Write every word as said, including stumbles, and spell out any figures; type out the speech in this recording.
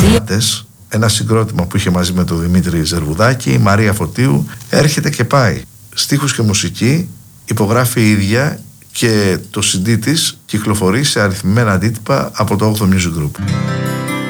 Ένα συγκρότημα που είχε μαζί με τον Δημήτρη Ζερβουδάκη, η Μαρία Φωτίου, έρχεται και πάει. Στίχους και μουσική υπογράφει η ίδια και το σι ντι της κυκλοφορεί σε αριθμημένα αντίτυπα από το όγδοο Music Group.